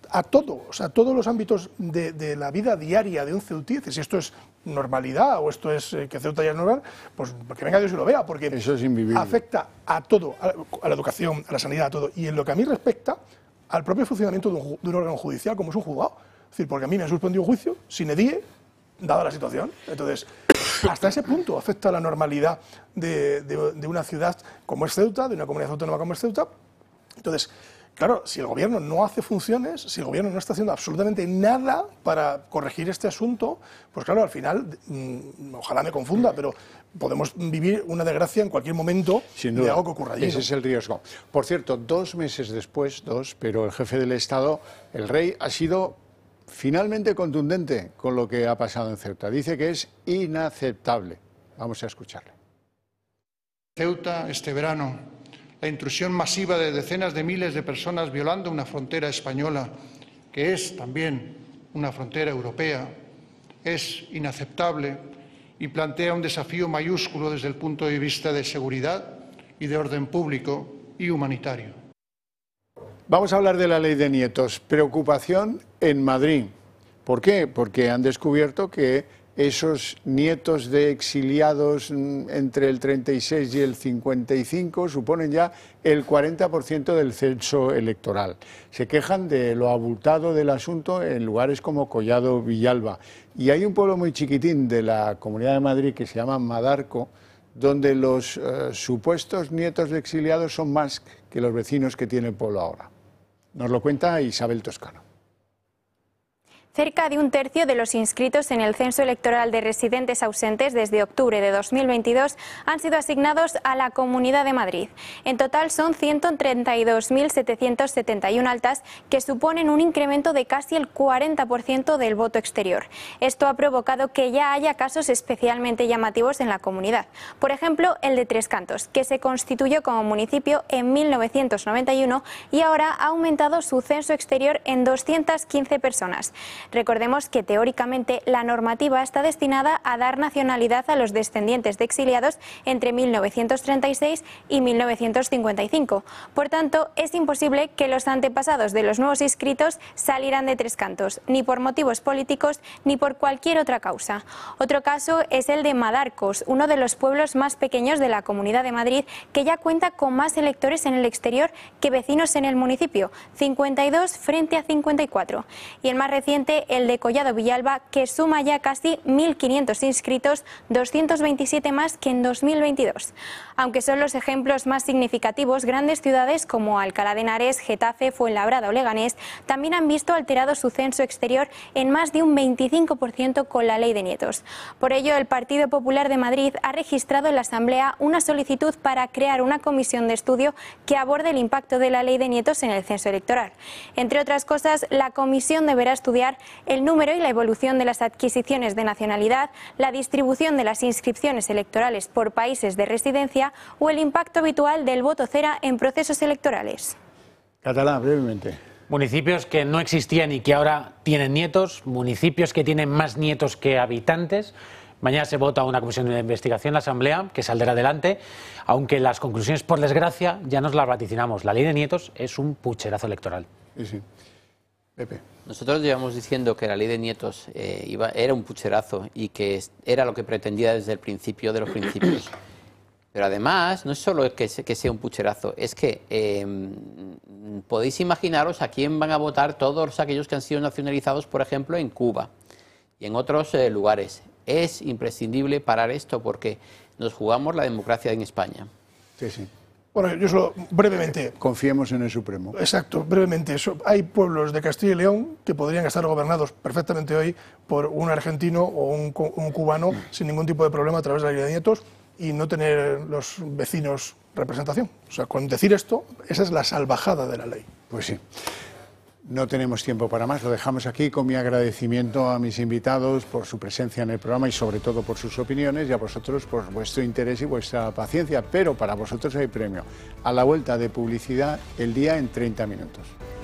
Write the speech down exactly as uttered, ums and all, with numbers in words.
a todo, o sea, todos los ámbitos de, de la vida diaria de un ceutí. Si esto es normalidad o esto es eh, que Ceuta ya es normal, pues que venga Dios y lo vea, porque eso es invivible. Afecta a todo, a, a la educación, a la sanidad, a todo. Y en lo que a mí respecta, al propio funcionamiento de un, de un órgano judicial como es un juzgado. Es decir, porque a mí me han suspendido un juicio sin edie, dada la situación. Entonces, hasta ese punto afecta a la normalidad de, de, de una ciudad como es Ceuta, de una comunidad autónoma como es Ceuta. Entonces, claro, si el gobierno no hace funciones, si el gobierno no está haciendo absolutamente nada para corregir este asunto, pues claro, al final, mmm, ojalá me confunda, pero podemos vivir una desgracia en cualquier momento de algo que ocurra allí. Ese ¿no? es el riesgo. Por cierto, dos meses después, dos, pero el jefe del Estado, el rey, ha sido finalmente contundente con lo que ha pasado en Ceuta. Dice que es inaceptable. Vamos a escucharle. Ceuta, este verano, la intrusión masiva de decenas de miles de personas violando una frontera española, que es también una frontera europea, es inaceptable y plantea un desafío mayúsculo desde el punto de vista de seguridad y de orden público y humanitario. Vamos a hablar de la ley de nietos. Preocupación en Madrid. ¿Por qué? Porque han descubierto que esos nietos de exiliados entre el treinta y seis y el cincuenta y cinco suponen ya el cuarenta por ciento del censo electoral. Se quejan de lo abultado del asunto en lugares como Collado Villalba. Y hay un pueblo muy chiquitín de la Comunidad de Madrid que se llama Madarco, donde los eh, supuestos nietos de exiliados son más que los vecinos que tiene el pueblo ahora. Nos lo cuenta Isabel Toscano. Cerca de un tercio de los inscritos en el censo electoral de residentes ausentes desde octubre de dos mil veintidós han sido asignados a la Comunidad de Madrid. En total son ciento treinta y dos mil setecientas setenta y una altas, que suponen un incremento de casi el cuarenta por ciento del voto exterior. Esto ha provocado que ya haya casos especialmente llamativos en la comunidad. Por ejemplo, el de Tres Cantos, que se constituyó como municipio en mil novecientos noventa y uno y ahora ha aumentado su censo exterior en doscientas quince personas. Recordemos que teóricamente la normativa está destinada a dar nacionalidad a los descendientes de exiliados entre mil novecientos treinta y seis y mil novecientos cincuenta y cinco. Por tanto, es imposible que los antepasados de los nuevos inscritos salieran de Tres Cantos, ni por motivos políticos ni por cualquier otra causa. Otro caso es el de Madarcos, uno de los pueblos más pequeños de la Comunidad de Madrid, que ya cuenta con más electores en el exterior que vecinos en el municipio, cincuenta y dos frente a cincuenta y cuatro. Y el más reciente, el de Collado Villalba, que suma ya casi mil quinientos inscritos, doscientos veintisiete más que en dos mil veintidós. Aunque son los ejemplos más significativos, grandes ciudades como Alcalá de Henares, Getafe, Fuenlabrada o Leganés también han visto alterado su censo exterior en más de un veinticinco por ciento con la ley de nietos. Por ello, el Partido Popular de Madrid ha registrado en la Asamblea una solicitud para crear una comisión de estudio que aborde el impacto de la ley de nietos en el censo electoral. Entre otras cosas, la comisión deberá estudiar el número y la evolución de las adquisiciones de nacionalidad, la distribución de las inscripciones electorales por países de residencia o el impacto habitual del voto cera en procesos electorales. Catalá, brevemente. Municipios que no existían y que ahora tienen nietos, municipios que tienen más nietos que habitantes. Mañana se vota una comisión de investigación en la Asamblea que saldrá adelante, aunque las conclusiones, por desgracia, ya nos las vaticinamos. La ley de nietos es un pucherazo electoral. Sí, sí. Pepe. Nosotros llevamos diciendo que la ley de nietos eh, iba, era un pucherazo y que era lo que pretendía desde el principio de los principios. Pero además, no es solo que, que sea un pucherazo, es que eh, podéis imaginaros a quién van a votar todos aquellos que han sido nacionalizados, por ejemplo, en Cuba y en otros eh, lugares. Es imprescindible parar esto porque nos jugamos la democracia en España. Sí, sí. Bueno, yo solo brevemente. Confiemos en el Supremo. Exacto, brevemente. Eso, hay pueblos de Castilla y León que podrían estar gobernados perfectamente hoy por un argentino o un, un cubano sin ningún tipo de problema a través de la ley de nietos y no tener los vecinos representación. O sea, con decir esto, esa es la salvajada de la ley. Pues sí. No tenemos tiempo para más, lo dejamos aquí con mi agradecimiento a mis invitados por su presencia en el programa y sobre todo por sus opiniones y a vosotros por vuestro interés y vuestra paciencia, pero para vosotros hay premio. A la vuelta de publicidad, el día en treinta minutos.